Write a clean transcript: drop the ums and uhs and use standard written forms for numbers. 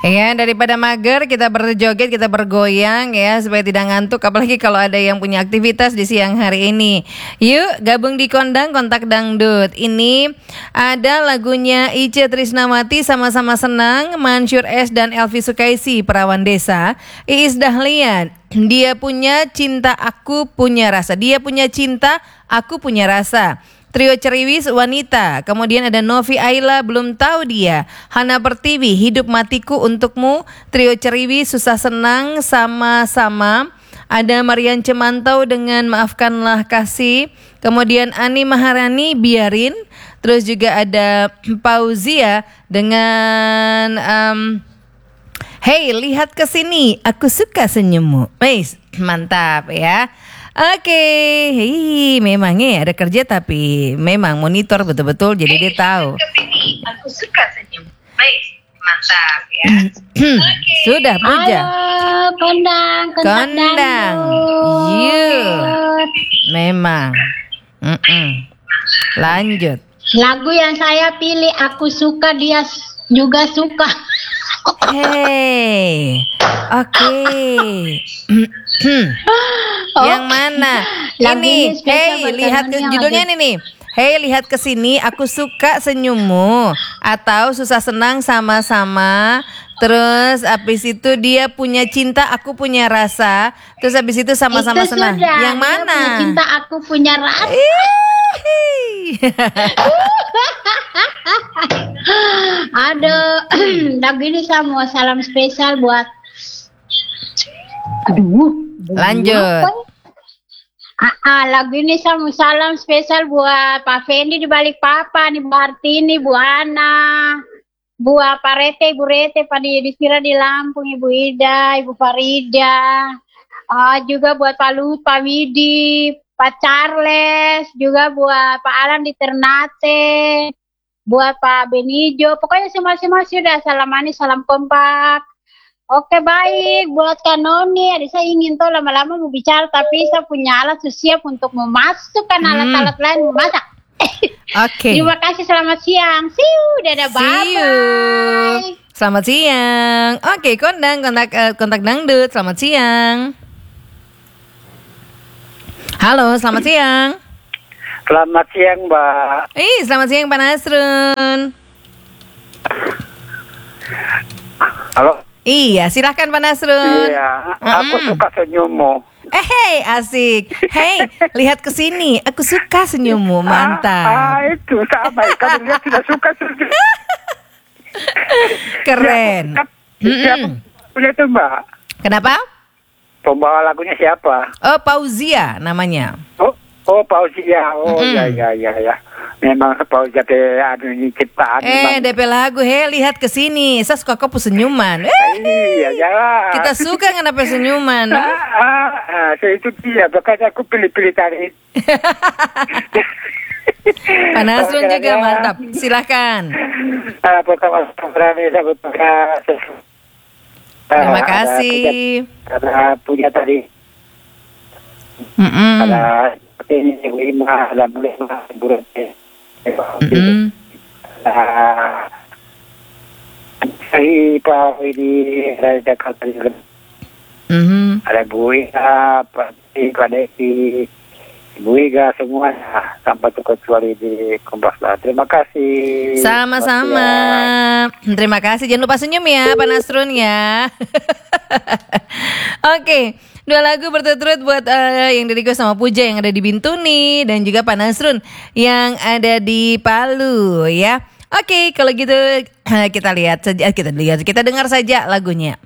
Ya, daripada mager kita berjoget, kita bergoyang ya supaya tidak ngantuk, apalagi kalau ada yang punya aktivitas di siang hari ini. Yuk gabung di Kondang Kontak Dangdut. Ini ada lagunya Ice Trisnawati, Sama-sama Senang, Mansyur S dan Elvi Sukaisi, Perawan Desa, Iis Dahlian, Dia Punya Cinta Aku Punya Rasa, Dia Punya Cinta Aku Punya Rasa, Trio Ceriwis Wanita, kemudian ada Novi Aila Belum Tahu Dia, Hana Pertiwi Hidup Matiku Untukmu, Trio Ceriwis Susah Senang Sama-sama, ada Marian Cemantau dengan Maafkanlah Kasih, kemudian Ani Maharani Biarin, terus juga ada Pauzia dengan Hey lihat ke sini, aku suka senyummu. Wes, mantap ya. Oke, memangnya ada kerja tapi memang monitor betul-betul jadi dia tahu. Aku suka senyum. Baik, mantap ya. Sudah puja. Halo, Kondang. Memang. Lanjut. Lagu yang saya pilih Aku Suka Dia Juga Suka. Hey, oke. Yang mana? Ini, hey, lihat ke judulnya ini nih. Hey, lihat ke sini, aku suka senyummu, atau susah senang sama-sama. Terus habis itu Dia Punya Cinta Aku Punya Rasa. Terus habis itu Sama-sama Senang. Yang mana? Dia Punya Cinta Aku Punya Rasa. Aduh, lagu ini saya mau salam spesial buat. Lanjut. Lagu ini saya mau salam spesial buat Pak Fendi di Balikpapan, Ibu Hartini, Bu Ana, Bu Pak Rete, Ibu Rete, Pak Distira di Lampung, Ibu Ida, Ibu Farida, juga buat Pak Lut, Pak Widi, Pak Charles, juga buat Pak Alan di Ternate, buat Pak Benijo, pokoknya semua sudah salam manis, salam kompak. Oke baik, buat Kanoni, adik saya ingin tahu lama-lama mau bicara tapi saya punya alat siap untuk memasukkan alat-alat lain memasak. Oke. Terima kasih, selamat siang. See you, dadah, bye-bye. Selamat siang. Oke, Kondang kontak Dangdut. Selamat siang. Halo, selamat siang. Selamat siang, Mbak. Selamat siang Pak Nasrun. Halo. Iya, silakan Pak Nasrun. Iya, aku suka senyummu. Hey, asik. Hey, lihat ke sini. Aku suka senyummu. Mantap. Itu sama. Kamu lihat sudah suka senyum. Keren. Siapa punya itu, Mbak? Kenapa? Pembawa lagunya siapa? Oh, Pauzia namanya. Oh, Pauzia. Oh, ya. Memang Pauzia ini ciptaan. DP lagu. Hey, lihat ke sini. Saya suka kau senyuman. Iya, ya. Kita suka kenapa senyuman. Itu dia. Makanya aku pilih-pilih tadi. Pak Nasrun juga mantap. Silakan. Terima kasih. Karena punya tadi. Ada ini lima, ada buruk. Saya Pak ini dari Jakarta juga. Ada Bu Iga, Pak Desi, Ibu Iga semuanya tanpa terkecuali di Kompas. Terima kasih. Sama-sama. Terima kasih. Jangan lupa senyum ya Pak Nasrun ya. Oke. 2 lagu berturut-turut buat yang dari gue sama Puja yang ada di Bintuni dan juga Pak Nasrun yang ada di Palu ya. Oke, kalau gitu kita dengar saja lagunya.